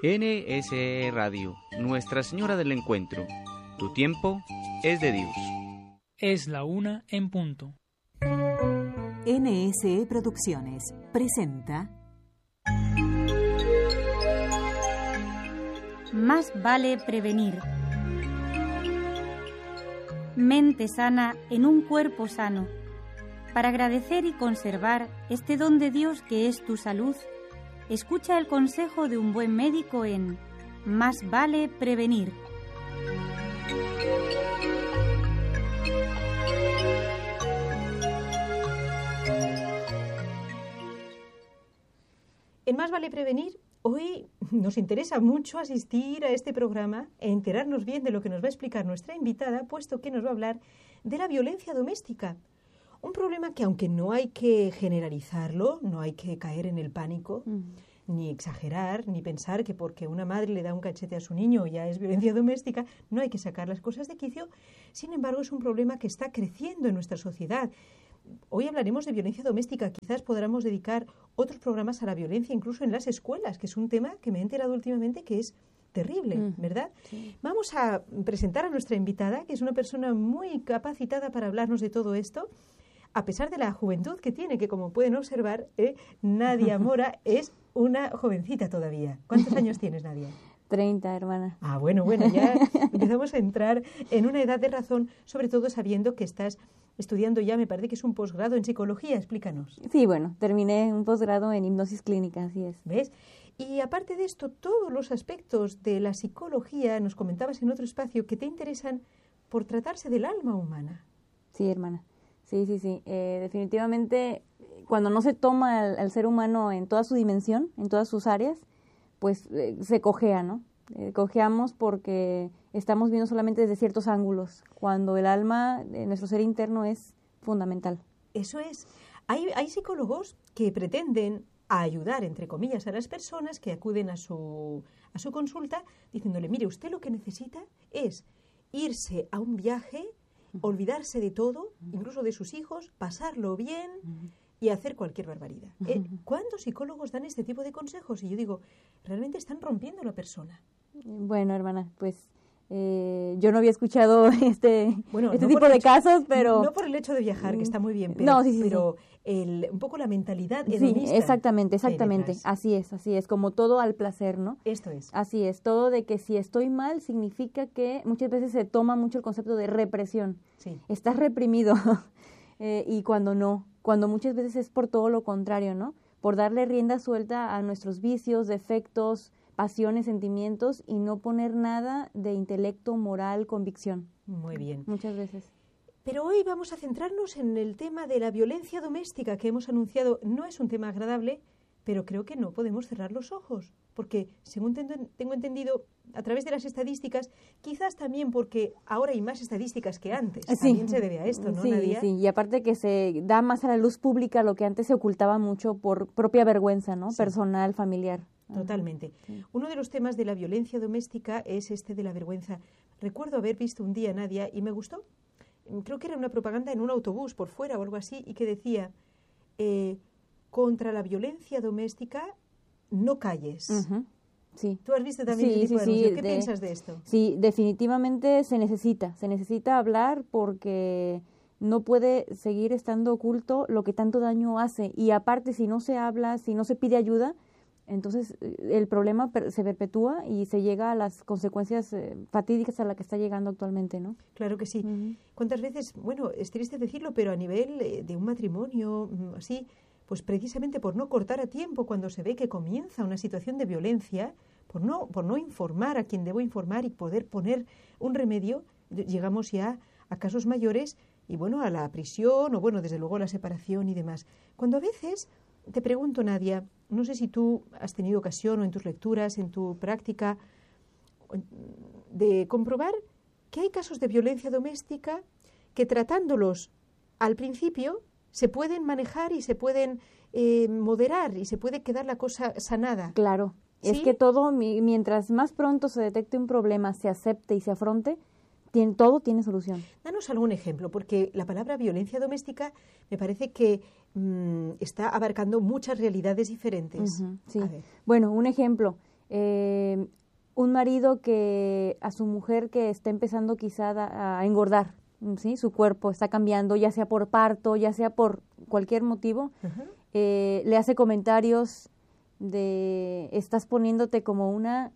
NSE Radio, Nuestra Señora del Encuentro. Tu tiempo es de Dios. Es la 1:00 p.m. NSE Producciones presenta Más vale prevenir. Mente sana en un cuerpo sano. Para agradecer y conservar este don de Dios que es tu salud, escucha el consejo de un buen médico en Más vale prevenir. En Más vale prevenir, hoy nos interesa mucho asistir a este programa e enterarnos bien de lo que nos va a explicar nuestra invitada, puesto que nos va a hablar de la violencia doméstica. Un problema que, aunque no hay que generalizarlo, no hay que caer en el pánico, ni exagerar, ni pensar que porque una madre le da un cachete a su niño ya es violencia doméstica, no hay que sacar las cosas de quicio. Sin embargo, es un problema que está creciendo en nuestra sociedad. Hoy hablaremos de violencia doméstica, quizás podamos dedicar otros programas a la violencia, incluso en las escuelas, que es un tema que me he enterado últimamente que es terrible, ¿verdad? Sí. Vamos a presentar a nuestra invitada, que es una persona muy capacitada para hablarnos de todo esto, a pesar de la juventud que tiene, que como pueden observar, Nadia Mora es una jovencita todavía. ¿Cuántos años tienes, Nadia? 30, hermana. Ah, bueno, ya empezamos a entrar en una edad de razón, sobre todo sabiendo que estás estudiando ya, me parece que es un posgrado en psicología. Explícanos. Sí, bueno, terminé un posgrado en hipnosis clínica, así es. ¿Ves? Y aparte de esto, todos los aspectos de la psicología, nos comentabas en otro espacio, que te interesan por tratarse del alma humana. Sí, hermana. Sí. Definitivamente, cuando no se toma al ser humano en toda su dimensión, en todas sus áreas, pues se cojea, ¿no? Cojeamos porque estamos viendo solamente desde ciertos ángulos, cuando el alma, nuestro ser interno, es fundamental. Eso es. Hay psicólogos que pretenden ayudar, entre comillas, a las personas que acuden a su consulta, diciéndole, mire, usted lo que necesita es irse a un viaje, olvidarse de todo, incluso de sus hijos, pasarlo bien y hacer cualquier barbaridad. ¿Cuántos psicólogos dan este tipo de consejos? Y yo digo, realmente están rompiendo a la persona. Bueno, hermana, pues yo no había escuchado este tipo de casos, pero... No por el hecho de viajar, que está muy bien, pero, pero un poco la mentalidad hedonista. Sí, exactamente. Así es, como todo al placer, ¿no? Esto es. Así es, todo de que si estoy mal significa que muchas veces se toma mucho el concepto de represión. Sí. Estás reprimido y cuando muchas veces es por todo lo contrario, ¿no? Por darle rienda suelta a nuestros vicios, defectos, pasiones, sentimientos y no poner nada de intelecto, moral, convicción. Muy bien. Muchas veces. Pero hoy vamos a centrarnos en el tema de la violencia doméstica que hemos anunciado. No es un tema agradable, pero creo que no podemos cerrar los ojos, porque según tengo entendido, a través de las estadísticas, quizás también porque ahora hay más estadísticas que antes, también se debe a esto, ¿no, Nadia? Sí, y aparte que se da más a la luz pública lo que antes se ocultaba mucho por propia vergüenza, ¿no? Sí. Personal, familiar. Totalmente. Sí. Uno de los temas de la violencia doméstica es este de la vergüenza. Recuerdo haber visto un día, Nadia, y me gustó. Creo que era una propaganda en un autobús por fuera o algo así, y que decía, contra la violencia doméstica, no calles. Sí. ¿Tú has visto también ese tipo de anuncio? ¿Qué piensas de esto? Sí, definitivamente se necesita hablar porque no puede seguir estando oculto lo que tanto daño hace. Y aparte, si no se habla, si no se pide ayuda, entonces el problema se perpetúa y se llega a las consecuencias fatídicas a las que está llegando actualmente, ¿no? Claro que sí. ¿Cuántas veces, bueno, es triste decirlo, pero a nivel de un matrimonio así, pues precisamente por no cortar a tiempo cuando se ve que comienza una situación de violencia, por no informar a quien debo informar y poder poner un remedio, llegamos ya a casos mayores y bueno, a la prisión o bueno, desde luego a la separación y demás. Cuando a veces, te pregunto, Nadia, no sé si tú has tenido ocasión o en tus lecturas, en tu práctica, de comprobar que hay casos de violencia doméstica que tratándolos al principio se pueden manejar y se pueden moderar y se puede quedar la cosa sanada. Claro, ¿sí? Es que todo, mientras más pronto se detecte un problema, se acepte y se afronte, todo tiene solución. Danos algún ejemplo, porque la palabra violencia doméstica me parece que está abarcando muchas realidades diferentes. Sí. Bueno, un ejemplo, un marido que a su mujer que está empezando quizá a engordar, ¿sí? Su cuerpo está cambiando, ya sea por parto, ya sea por cualquier motivo, le hace comentarios de estás poniéndote como una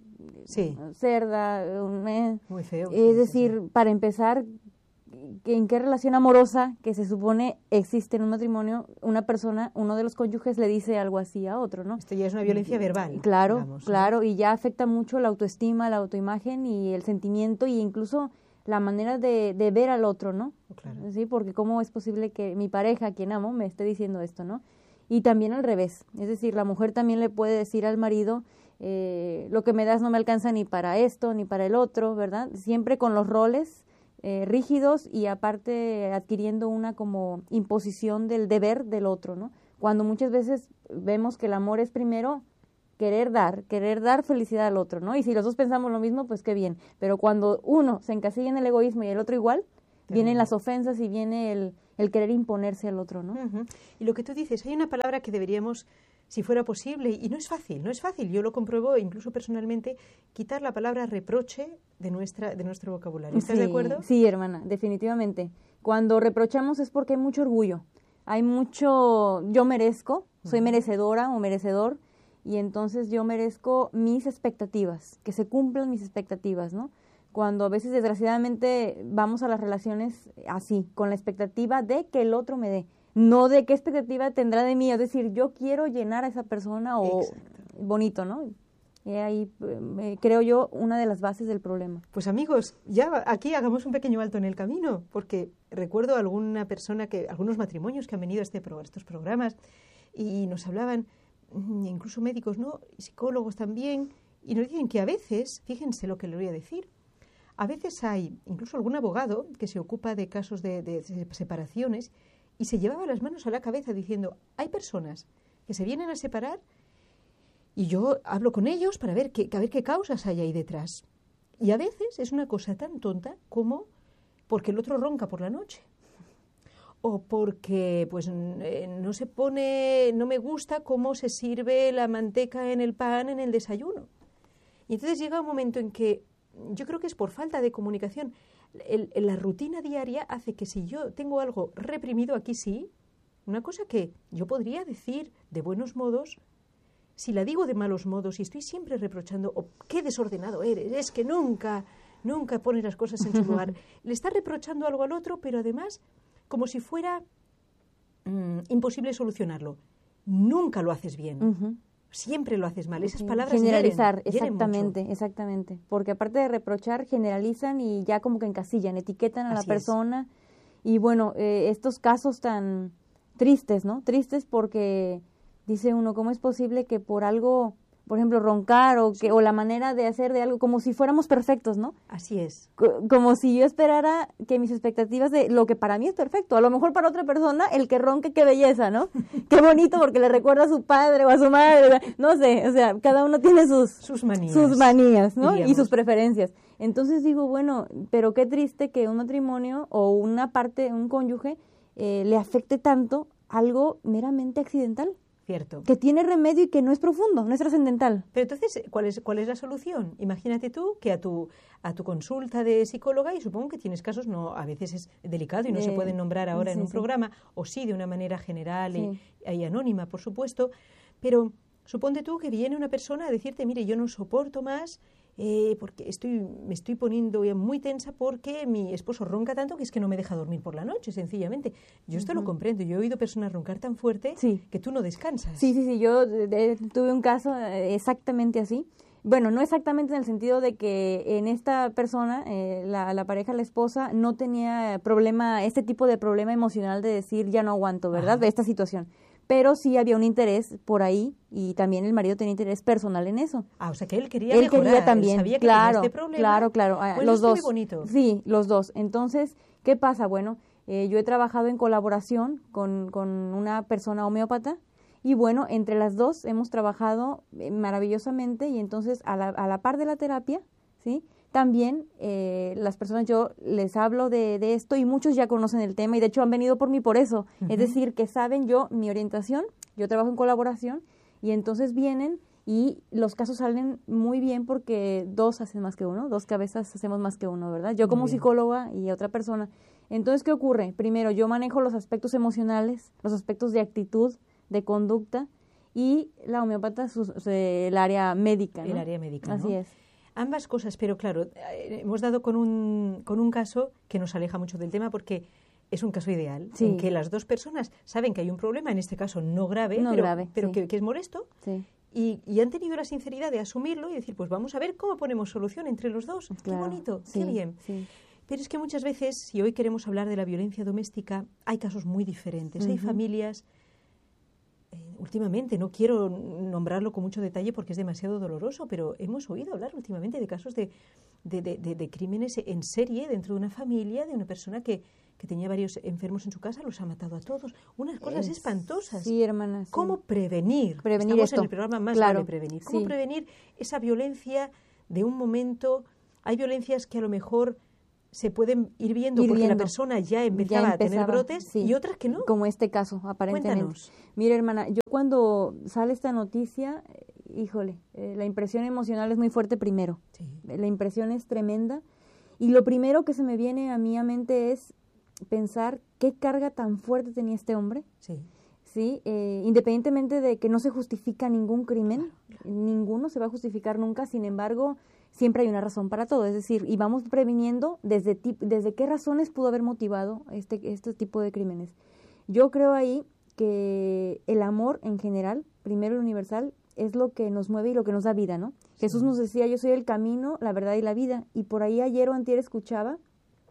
cerda, muy feo. Es decir, para empezar, ¿en qué relación amorosa que se supone existe en un matrimonio una persona, uno de los cónyuges le dice algo así a otro, ¿no? Esto ya es una violencia verbal. Claro, digamos, claro, y ya afecta mucho la autoestima, la autoimagen y el sentimiento y incluso la manera de ver al otro, ¿no? Claro. Sí, porque cómo es posible que mi pareja, a quien amo, me esté diciendo esto, ¿no? Y también al revés, es decir, la mujer también le puede decir al marido, lo que me das no me alcanza ni para esto, ni para el otro, ¿verdad? Siempre con los roles rígidos y aparte adquiriendo una como imposición del deber del otro, ¿no? Cuando muchas veces vemos que el amor es primero querer dar felicidad al otro, ¿no? Y si los dos pensamos lo mismo, pues qué bien. Pero cuando uno se encasilla en el egoísmo y el otro igual, vienen las ofensas y viene el querer imponerse al otro, ¿no? Y lo que tú dices, hay una palabra que deberíamos, si fuera posible, y no es fácil, yo lo compruebo incluso personalmente, quitar la palabra reproche de nuestro vocabulario. ¿Estás de acuerdo? Sí, hermana, definitivamente. Cuando reprochamos es porque hay mucho orgullo, hay mucho yo merezco, soy merecedora o merecedor, y entonces yo merezco mis expectativas, que se cumplan mis expectativas, ¿no? Cuando a veces desgraciadamente vamos a las relaciones así, con la expectativa de que el otro me dé, no de qué expectativa tendrá de mí, es decir, yo quiero llenar a esa persona o bonito, ¿no? Y ahí creo yo una de las bases del problema. Pues amigos, ya aquí hagamos un pequeño alto en el camino, porque recuerdo algunos matrimonios que han venido a estos programas y nos hablaban, incluso médicos, ¿no? Psicólogos también, y nos dicen que a veces, fíjense lo que les voy a decir, a veces hay incluso algún abogado que se ocupa de casos de separaciones y se llevaba las manos a la cabeza diciendo, hay personas que se vienen a separar y yo hablo con ellos para ver qué causas hay ahí detrás. Y a veces es una cosa tan tonta como porque el otro ronca por la noche. O porque pues no me gusta cómo se sirve la manteca en el pan en el desayuno. Y entonces llega un momento en que yo creo que es por falta de comunicación. La rutina diaria hace que si yo tengo algo reprimido aquí sí, una cosa que yo podría decir de buenos modos, si la digo de malos modos y estoy siempre reprochando, oh, qué desordenado eres, es que nunca pones las cosas en su lugar. Le estás reprochando algo al otro, pero además como si fuera imposible solucionarlo. Nunca lo haces bien. Siempre lo haces mal. Esas palabras generalizar, hieren exactamente. Porque aparte de reprochar, generalizan y ya como que encasillan, etiquetan a la persona. Y bueno, estos casos tan tristes, ¿no? Tristes porque dice uno, ¿cómo es posible que por algo, por ejemplo, roncar o la manera de hacer de algo, como si fuéramos perfectos, ¿no? Así es. Como si yo esperara que mis expectativas de lo que para mí es perfecto, a lo mejor para otra persona el que ronque, qué belleza, ¿no? Qué bonito porque le recuerda a su padre o a su madre, no sé, o sea, cada uno tiene sus manías, ¿no? Diríamos. Y sus preferencias. Entonces digo, bueno, pero qué triste que un matrimonio o una parte, un cónyuge, le afecte tanto algo meramente accidental. Cierto. Que tiene remedio y que no es profundo, no es trascendental. Pero entonces, ¿cuál es la solución? Imagínate tú que a tu consulta de psicóloga, y supongo que tienes casos, no, a veces es delicado y no se pueden nombrar ahora en un programa, o sí de una manera general y anónima, por supuesto, pero suponte tú que viene una persona a decirte, mire, yo no soporto más, porque me estoy poniendo ya muy tensa porque mi esposo ronca tanto que es que no me deja dormir por la noche, sencillamente. Yo esto lo comprendo. Yo he oído personas roncar tan fuerte que tú no descansas. Sí. Yo tuve un caso exactamente así. Bueno, no exactamente en el sentido de que en esta persona, la pareja, la esposa, no tenía este tipo de problema emocional de decir ya no aguanto, ¿verdad? De esta situación. Pero sí había un interés por ahí y también el marido tenía interés personal en eso. O sea que él quería mejorar, quería también, él sabía que tenía este problema. Claro, pues los dos. Muy bonito. Sí, los dos. Entonces, ¿qué pasa? Bueno, yo he trabajado en colaboración con una persona homeópata y bueno, entre las dos hemos trabajado maravillosamente y entonces a la par de la terapia, ¿sí? También las personas, yo les hablo de esto y muchos ya conocen el tema y de hecho han venido por mí por eso. Es decir, que saben mi orientación, yo trabajo en colaboración y entonces vienen y los casos salen muy bien porque dos hacen más que uno, dos cabezas hacemos más que uno, ¿verdad? Yo como psicóloga y otra persona. Entonces, ¿qué ocurre? Primero, yo manejo los aspectos emocionales, los aspectos de actitud, de conducta, y la homeópata el área médica, ¿no? El área médica, ¿no? Así es. Ambas cosas, pero claro, hemos dado con un caso que nos aleja mucho del tema porque es un caso ideal, en que las dos personas saben que hay un problema, en este caso no grave, pero que es molesto, y han tenido la sinceridad de asumirlo y decir, pues vamos a ver cómo ponemos solución entre los dos. Claro, qué bonito, qué bien. Sí. Pero es que muchas veces, si hoy queremos hablar de la violencia doméstica, hay casos muy diferentes. Hay familias, últimamente, no quiero nombrarlo con mucho detalle porque es demasiado doloroso, pero hemos oído hablar últimamente de casos de crímenes en serie dentro de una familia, de una persona que tenía varios enfermos en su casa, los ha matado a todos. Unas cosas espantosas. Sí, hermana. Sí. ¿Cómo prevenir? Estamos esto. En el programa más vale prevenir. ¿Cómo prevenir esa violencia de un momento? Hay violencias que a lo mejor se pueden ir viendo porque la persona ya empezaba a tener brotes y otras que no. Como este caso, aparentemente. Cuéntanos. Mira, hermana, yo cuando sale esta noticia, híjole, la impresión emocional es muy fuerte primero. Sí. La impresión es tremenda. Y lo primero que se me viene a mi mente es pensar qué carga tan fuerte tenía este hombre. Sí, independientemente de que no se justifica ningún crimen, ninguno se va a justificar nunca, sin embargo, siempre hay una razón para todo, es decir, y vamos previniendo desde qué razones pudo haber motivado este tipo de crímenes. Yo creo ahí que el amor en general, primero el universal, es lo que nos mueve y lo que nos da vida, ¿no? Sí. Jesús nos decía, yo soy el camino, la verdad y la vida, y por ahí ayer o antier escuchaba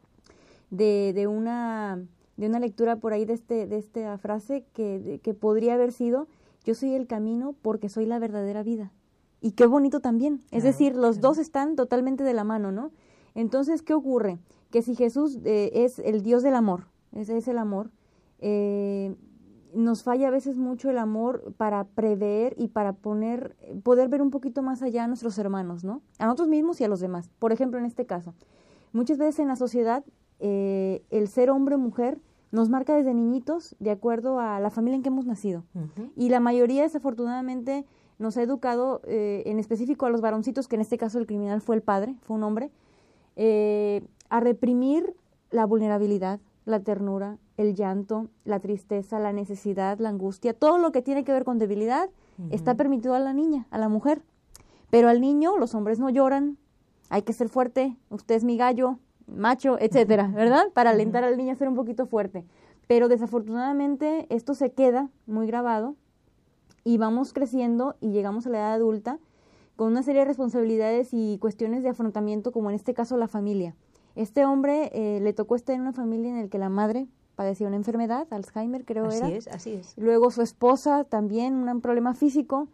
de una lectura por ahí de esta frase que podría haber sido, yo soy el camino porque soy la verdadera vida. Y qué bonito también. Es decir, los dos están totalmente de la mano, ¿no? Entonces, ¿qué ocurre? Que si Jesús es el Dios del amor, es el amor, nos falla a veces mucho el amor para prever y para poder ver un poquito más allá a nuestros hermanos, ¿no? A nosotros mismos y a los demás. Por ejemplo, en este caso, muchas veces en la sociedad, el ser hombre o mujer nos marca desde niñitos de acuerdo a la familia en que hemos nacido. Y la mayoría, desafortunadamente, nos ha educado, en específico a los varoncitos, que en este caso el criminal fue el padre, fue un hombre, a reprimir la vulnerabilidad, la ternura, el llanto, la tristeza, la necesidad, la angustia, todo lo que tiene que ver con debilidad está permitido a la niña, a la mujer. Pero al niño, los hombres no lloran, hay que ser fuerte, usted es mi gallo, macho, etcétera, ¿verdad? Para alentar al niño a ser un poquito fuerte. Pero desafortunadamente esto se queda muy grabado y vamos creciendo y llegamos a la edad adulta con una serie de responsabilidades y cuestiones de afrontamiento, como en este caso la familia. Este hombre le tocó estar en una familia en la que la madre padecía una enfermedad, Alzheimer creo era. Así es. Luego su esposa también, un problema físico,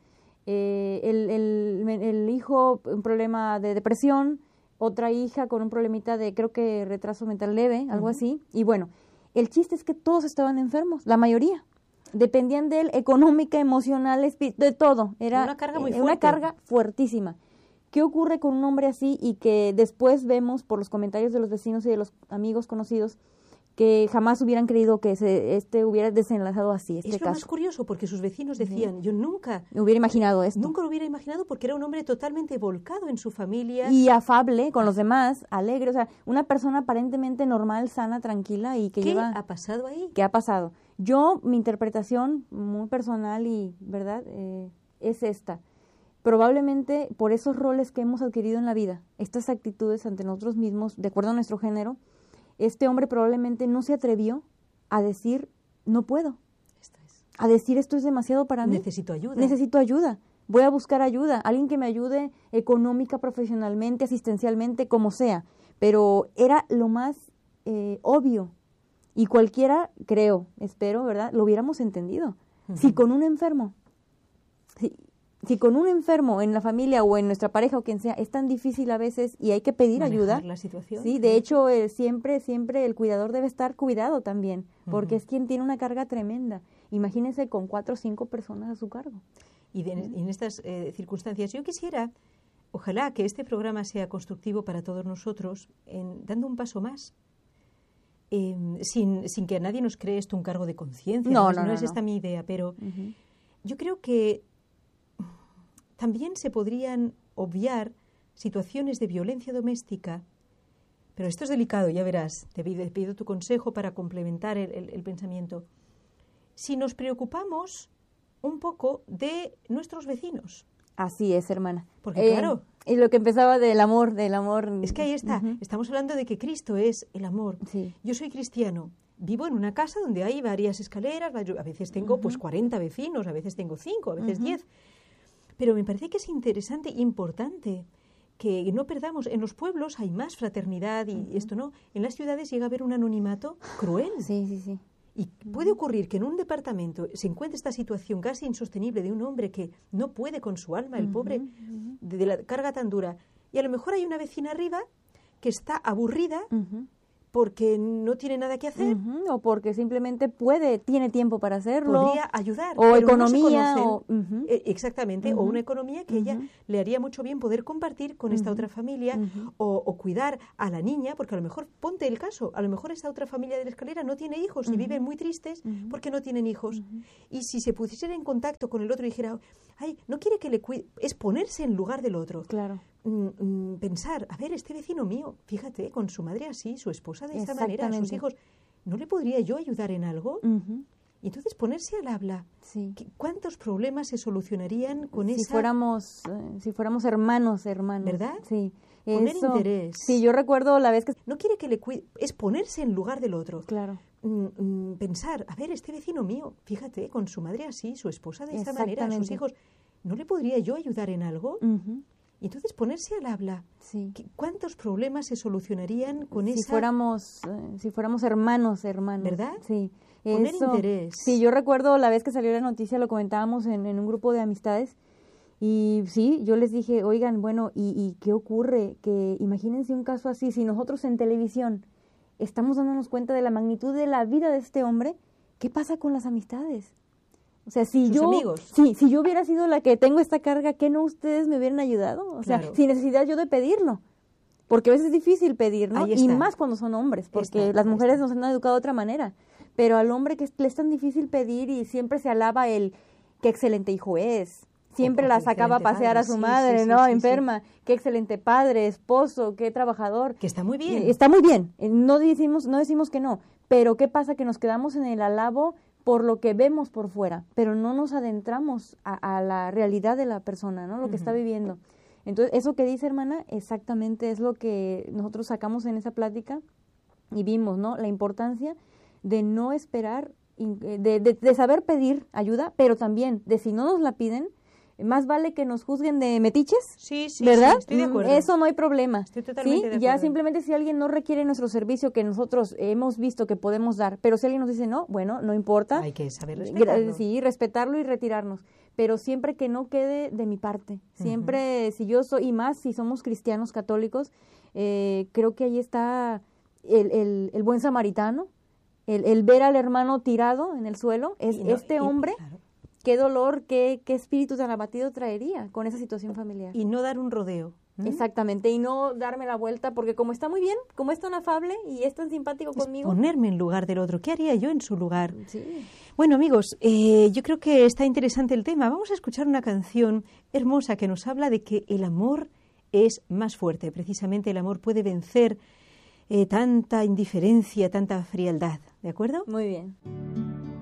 el hijo un problema de depresión, otra hija con un problemita de, creo que retraso mental leve, algo así. Y bueno, el chiste es que todos estaban enfermos, la mayoría. Dependían de él económica, emocional, de todo. Era una carga muy fuerte. Una carga fuertísima. ¿Qué ocurre con un hombre así y que después vemos por los comentarios de los vecinos y de los amigos conocidos que jamás hubieran creído que hubiera desenlazado así, este caso? Es lo más curioso, porque sus vecinos decían, yo nunca hubiera imaginado esto. Nunca lo hubiera imaginado, porque era un hombre totalmente volcado en su familia. Y afable con los demás, alegre, o sea, una persona aparentemente normal, sana, tranquila y que ¿Qué lleva... ha pasado ahí? ¿Qué ha pasado? Mi interpretación muy personal y, ¿verdad?, es esta. Probablemente por esos roles que hemos adquirido en la vida, estas actitudes ante nosotros mismos, de acuerdo a nuestro género, este hombre probablemente no se atrevió a decir, no puedo. A decir, esto es demasiado para mí. Necesito ayuda. Voy a buscar ayuda. Alguien que me ayude económica, profesionalmente, asistencialmente, como sea. Pero era lo más obvio. Y cualquiera, espero, ¿verdad?, lo hubiéramos entendido. Si con un enfermo, si con un enfermo en la familia o en nuestra pareja o quien sea, es tan difícil a veces y hay que pedir ayuda. La situación. Sí, de hecho, siempre el cuidador debe estar cuidado también, porque es quien tiene una carga tremenda. Imagínense con 4 o 5 personas a su cargo. Y en estas circunstancias, yo quisiera, ojalá que este programa sea constructivo para todos nosotros, dando un paso más. Sin que a nadie nos cree esto un cargo de conciencia. No es esta mi idea, pero yo creo que también se podrían obviar situaciones de violencia doméstica, pero esto es delicado, ya verás, te pido tu consejo para complementar el pensamiento. Si nos preocupamos un poco de nuestros vecinos. Así es, hermana. Porque claro... Y lo que empezaba del amor... Es que ahí está, estamos hablando de que Cristo es el amor. Sí. Yo soy cristiano, vivo en una casa donde hay varias escaleras, a veces tengo pues 40 vecinos, a veces tengo 5, a veces 10. Pero me parece que es interesante, importante, que no perdamos. En los pueblos hay más fraternidad y esto no. En las ciudades llega a haber un anonimato cruel. Sí, sí, sí. Y puede ocurrir que en un departamento se encuentre esta situación casi insostenible de un hombre que no puede con su alma, el pobre, de la carga tan dura. Y a lo mejor hay una vecina arriba que está aburrida porque no tiene nada que hacer. O porque simplemente tiene tiempo para hacerlo. Podría ayudar. O economía. Exactamente, o una economía que ella le haría mucho bien poder compartir con esta otra familia o cuidar a la niña, porque a lo mejor, ponte el caso, a lo mejor esta otra familia de la escalera no tiene hijos y viven muy tristes porque no tienen hijos. Y si se pusiera en contacto con el otro y dijera, ay, no quiere que le cuide, es ponerse en lugar del otro. Claro. Pensar, a ver, este vecino mío, fíjate, con su madre así, su esposa de esta manera, sus hijos, ¿no le podría yo ayudar en algo? Y entonces ponerse al habla. Sí. ¿Cuántos problemas se solucionarían con si fuéramos hermanos? ¿Verdad? Sí. Poner interés. Sí, yo recuerdo la vez que... No quiere que le cuide, es ponerse en lugar del otro. Claro. Pensar, a ver, este vecino mío, fíjate, con su madre así, su esposa de esta manera, sus hijos, ¿no le podría yo ayudar en algo? Y entonces ponerse al habla. Sí. ¿Cuántos problemas se solucionarían con si fuéramos hermanos? ¿Verdad? Sí. Poner interés. Sí, yo recuerdo la vez que salió la noticia, lo comentábamos en un grupo de amistades, y sí, yo les dije, oigan, bueno, ¿y qué ocurre? Que imagínense un caso así, si nosotros en televisión estamos dándonos cuenta de la magnitud de la vida de este hombre, ¿qué pasa con las amistades? O sea, si yo hubiera sido la que tengo esta carga, ¿qué no ustedes me hubieran ayudado? O sea, sin necesidad yo de pedirlo. Porque a veces es difícil pedir, ¿no? Y más cuando son hombres, porque las mujeres nos han educado de otra manera. Pero al hombre que le es tan difícil pedir y siempre se alaba el qué excelente hijo es. Siempre la sacaba a pasear a su madre, ¿no? Enferma. Sí. Qué excelente padre, esposo, qué trabajador. Que está muy bien. Está muy bien. No decimos que no. Pero ¿qué pasa? Que nos quedamos en el alabo por lo que vemos por fuera, pero no nos adentramos a la realidad de la persona, ¿no? Lo que está viviendo. Entonces, eso que dice, hermana, exactamente es lo que nosotros sacamos en esa plática y vimos, ¿no? La importancia de no esperar, de saber pedir ayuda, pero también de si no nos la piden, más vale que nos juzguen de metiches, ¿verdad? Sí, estoy de acuerdo. Eso no hay problema. Estoy totalmente de acuerdo. Ya simplemente si alguien no requiere nuestro servicio que nosotros hemos visto que podemos dar, pero si alguien nos dice no, bueno, no importa. Hay que saber respetarlo. Sí, respetarlo y retirarnos, pero siempre que no quede de mi parte. Siempre, si yo soy, y más si somos cristianos católicos, creo que ahí está el buen samaritano, el ver al hermano tirado en el suelo, hombre... Claro. Qué dolor, qué espíritu tan abatido traería con esa situación familiar. Y no dar un rodeo. Exactamente, y no darme la vuelta, porque como está muy bien, como es tan afable y es tan simpático conmigo. Ponerme en lugar del otro. ¿Qué haría yo en su lugar? Sí. Bueno, amigos, yo creo que está interesante el tema. Vamos a escuchar una canción hermosa que nos habla de que el amor es más fuerte. Precisamente el amor puede vencer tanta indiferencia, tanta frialdad. ¿De acuerdo? Muy bien.